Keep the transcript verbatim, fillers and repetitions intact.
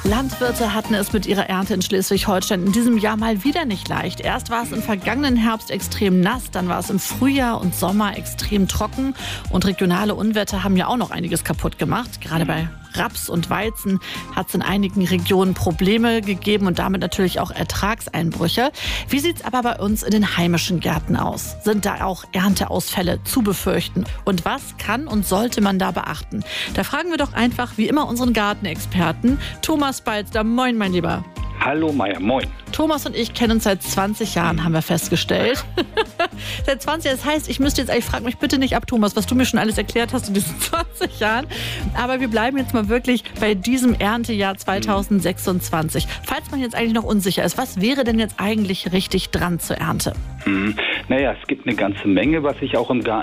Landwirte hatten es mit ihrer Ernte in Schleswig-Holstein in diesem Jahr mal wieder nicht leicht. Erst war es im vergangenen Herbst extrem nass, dann war es im Frühjahr und Sommer extrem trocken. Und regionale Unwetter haben ja auch noch einiges kaputt gemacht. Gerade bei Raps und Weizen hat es in einigen Regionen Probleme gegeben und damit natürlich auch Ertragseinbrüche. Wie sieht es aber bei uns in den heimischen Gärten aus? Sind da auch Ernteausfälle zu befürchten? Und was kann und sollte man da beachten? Da fragen wir doch einfach wie immer unseren Gartenexperten Thomas Balzler. Moin, mein Lieber. Hallo Meier, moin. Thomas und ich kennen uns seit zwanzig Jahren, haben wir festgestellt. Seit zwanzig Jahren. Das heißt, ich müsste jetzt eigentlich, frag mich bitte nicht ab, Thomas, was du mir schon alles erklärt hast in diesen zwanzig Jahren. Aber wir bleiben jetzt mal wirklich bei diesem Erntejahr zweitausendsechsundzwanzig. Falls man jetzt eigentlich noch unsicher ist, was wäre denn jetzt eigentlich richtig dran zur Ernte? Hm. Naja, es gibt eine ganze Menge, was ich auch im